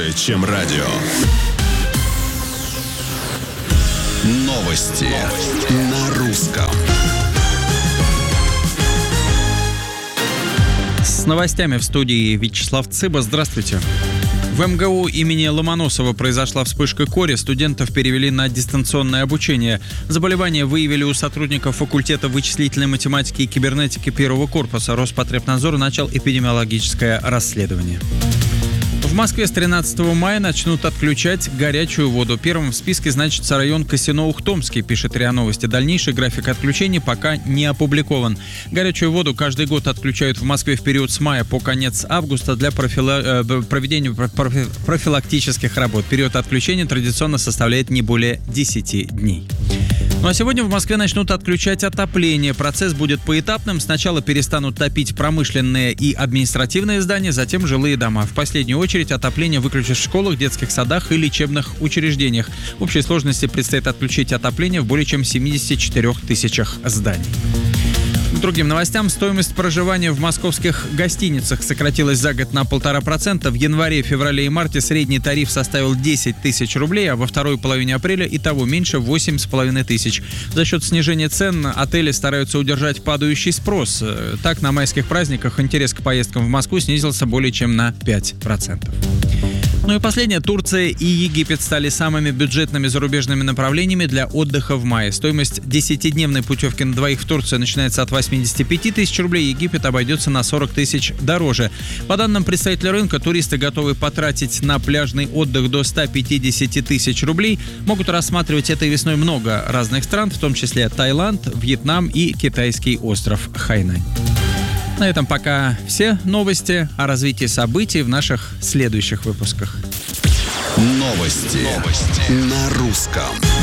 Чем радио. Новости на русском. С новостями в студии Вячеслав Цыба. Здравствуйте. В МГУ имени Ломоносова произошла вспышка кори. Студентов перевели на дистанционное обучение. Заболевание выявили у сотрудников факультета вычислительной математики и кибернетики первого корпуса. Роспотребнадзор начал эпидемиологическое расследование. В Москве с 13 мая начнут отключать горячую воду. Первым в списке значится район Косино-Ухтомский, пишет РИА Новости. Дальнейший график отключения пока не опубликован. Горячую воду каждый год отключают в Москве в период с мая по конец августа для проведения профилактических работ. Период отключения традиционно составляет не более 10 дней. Ну а сегодня в Москве начнут отключать отопление. Процесс будет поэтапным. Сначала перестанут топить промышленные и административные здания, затем жилые дома. В последнюю очередь отопление выключат в школах, детских садах и лечебных учреждениях. В общей сложности предстоит отключить отопление в более чем 74 тысячах зданий. К другим новостям. Стоимость проживания в московских гостиницах сократилась за год на 1,5%. В январе, феврале и марте средний тариф составил 10 тысяч рублей, а во второй половине апреля и того меньше – 8,5 тысяч. За счет снижения цен отели стараются удержать падающий спрос. Так, на майских праздниках интерес к поездкам в Москву снизился более чем на 5%. Ну и последнее. Турция и Египет стали самыми бюджетными зарубежными направлениями для отдыха в мае. Стоимость 10-дневной путевки на двоих в Турцию начинается от 85 тысяч рублей. Египет обойдется на 40 тысяч дороже. По данным представителя рынка, туристы готовы потратить на пляжный отдых до 150 тысяч рублей. Могут рассматривать этой весной много разных стран, в том числе Таиланд, Вьетнам и китайский остров Хайнань. На этом пока все новости. О развитии событий в наших следующих выпусках. Новости на русском.